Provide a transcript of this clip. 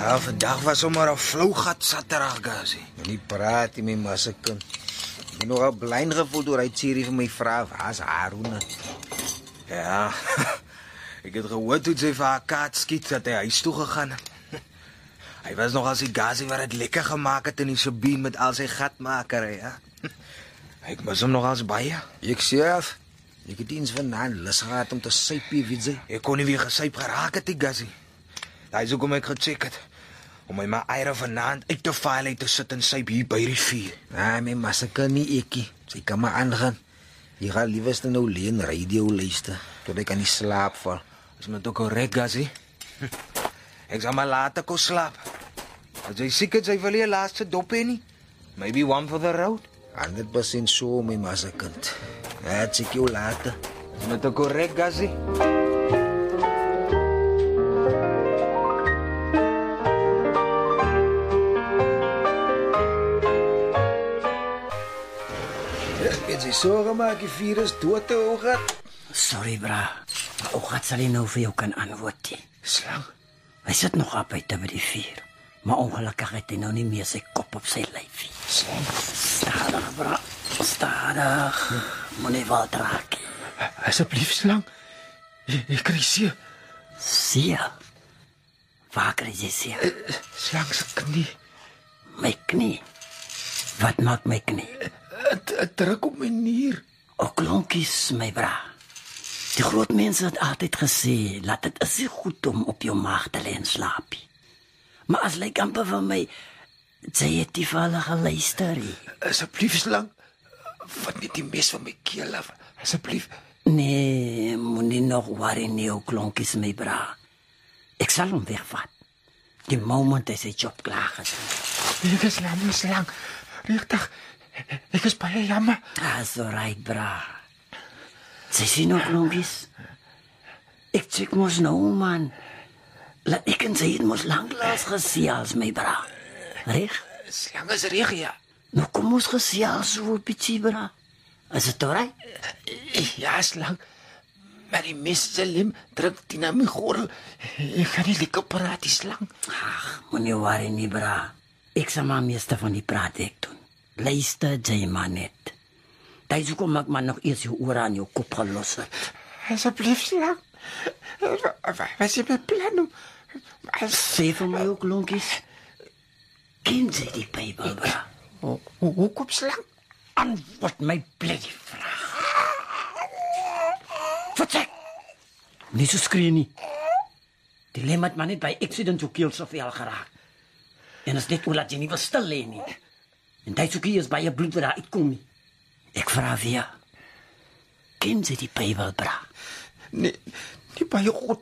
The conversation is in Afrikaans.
Ja, vandag was sommer 'n flou gat Saterdag, Gasie. Nie praat jy my massekind. Ek ben nogal blind gevoel deur hy Thierry vir my vra, waar's Haruna? Ja, ek het gehoor toe sy vir haar kaart skiet dat hy huis toe gegaan het. Hy was nog as die Gasie wat dit lekker gemaak het in die Sabine met al sy gatmakerry, ja. Ek mis hom nog as baie. Ek self, ek het eens vanaand lus gehad om te sypie, weet jy? Ek kon nie weer gesyp geraak het, die Gasie. Daai is hoekom ek gecheck het. Om my eiere vanaand uit te file uit te sit en syp hier by die rivier. Nee, my massekind nie ekkie. Sy kan maar aangaan. Jy gaan liewerste nou leen radio luister, tot ek aan die slaap val. Is met ook korrek, Gasie. Ek sal maar later kon slaap. As jy siek het, sy wil jy laaste dop hê nie. Maybe one for the road. 100% so, my massekind. Ja, check jou later. Is met ook korrek, Gasie. Jy sorge maak die virus dood te Ogat. Sorry, bra. Ogat sal nie nou vir jou kan antwoord nie. Slang. Hy sit nog op buite by die vuur. Maar ongelukkig het hy nou nie meer sy kop op sy lyfie. Slang. Stadig, bra. Stadig. Moenie wat raak. Asseblief, Slang. Ek kry seer. Seer? Waar kry jy seer? Slang se knie. My knie. Wat maak my knie? Het druk op my nier. O klonkies, my bra. Die groot mense het altyd gesê, laat dit is nie goed om op jou maag te lê en slaap nie. Maar as lyk amper van my, sy het die valle geluister. Asseblief, Slang. Wat net die mes van my keel af. Asseblief. Nee, moenie nog worry nie, o klonkies, my bra. Ek sal hom wegvat. Die moment hy sy job klaar gedoen. Ek is Slang. Regtig. Ek is baie jammer. That's alright, bra. Sy sien nog klonkies. Ek check mos nou, man. Laat ek en sy het mos lanklaas gesels, my bra. Reg? Slang is reg, ja. Nou kom ons gesels so 'n bietjie, bra. Is dit alright? Ja, Slang. Maar die mes se lim druk die na my gordel. Ek kan nie lekker praat, die Slang. Ag, moenie worry nie, bra. Ek sal maar meeste van die praat ek doen. Luister jy maar net. Daai hoekom ek maar nog eers jou ore aan jou kop gelos het. Asseblief, Slang. Wat is jy beplan om? Sê vir my ook, klonkies. Ken jy die Bybel, bra? Hoekom, Slang? Antwoord my bloody vraag. Vertrek! Nie so skree nie. Die lem het maar net by accident jou keel soveel geraak. En as dit laat jy nie wil stil lê nie. En daai soekie is baie bloed wat daar uitkom nie. Ek vra weer. Ken jy die Bybel, bra? Nee, nie baie goed